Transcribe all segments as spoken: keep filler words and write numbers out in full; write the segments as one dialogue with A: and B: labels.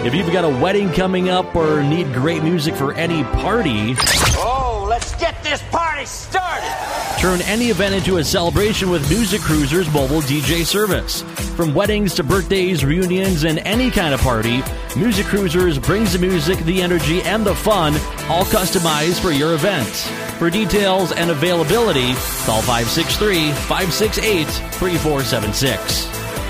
A: If you've got a wedding coming up or need great music for any party,
B: oh, let's get this party started!
A: Turn any event into a celebration with Music Cruiser's mobile D J service. From weddings to birthdays, reunions, and any kind of party, Music Cruisers brings the music, the energy, and the fun, all customized for your event. For details and availability, call five six three, five six eight, three four seven six.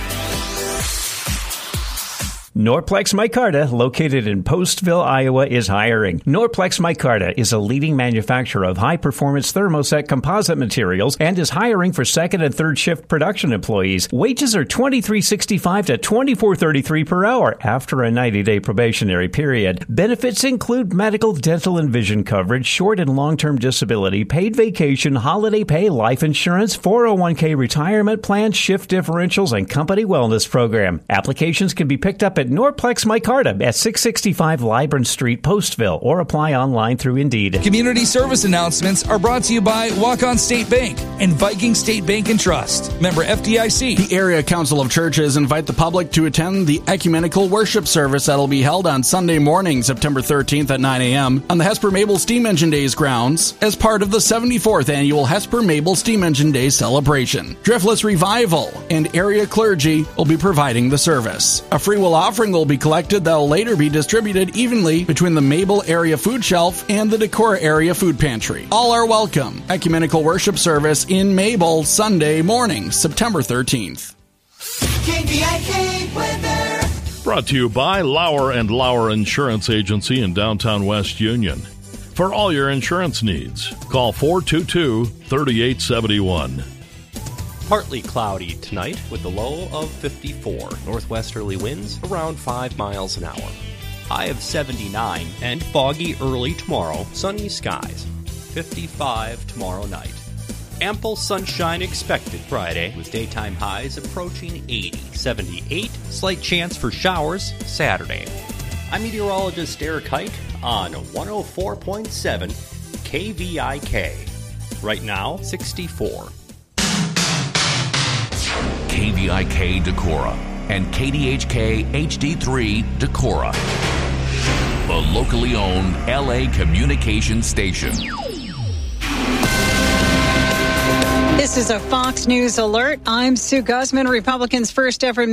C: Norplex Micarta, located in Postville, Iowa, is hiring. Norplex Micarta is a leading manufacturer of high-performance thermoset composite materials and is hiring for second and third shift production employees. Wages are twenty-three sixty-five to twenty-four thirty-three per hour after a ninety-day probationary period. Benefits include medical, dental, and vision coverage, short and long-term disability, paid vacation, holiday pay, life insurance, four oh one k retirement plan, shift differentials, and company wellness program. Applications can be picked up at Norplex Micarta at six sixty-five Libran Street, Postville, or apply online through Indeed.
D: Community service announcements are brought to you by Walk-On State Bank and Viking State Bank and Trust. Member F D I C.
E: The Area Council of Churches invite the public to attend the ecumenical worship service that will be held on Sunday morning, September thirteenth at nine a.m. on the Hesper Mabel Steam Engine Days grounds as part of the seventy-fourth annual Hesper Mabel Steam Engine Days celebration. Driftless Revival and area clergy will be providing the service. A free will offering will be collected that will later be distributed evenly between the Mabel area food shelf and the Decorah area food pantry. All are welcome. Ecumenical worship service in Mabel, Sunday morning, September thirteenth.
F: K V I K weather.
G: Brought to you by Lauer and Lauer Insurance Agency in downtown West Union. For all your insurance needs, call four two two, three eight seven one.
H: Partly cloudy tonight with a low of fifty-four. Northwesterly winds around five miles an hour. High of seventy-nine and foggy early tomorrow. Sunny skies. fifty-five tomorrow night. Ample sunshine expected Friday with daytime highs approaching eighty. seventy-eight. Slight chance for showers Saturday. I'm meteorologist Eric Hike on one oh four point seven K V I K. Right now, sixty-four.
I: K V I K Decorah and K D H K H D three Decorah, the locally owned L A communication station.
J: This is a Fox News alert. I'm Sue Guzman, Republicans' first ever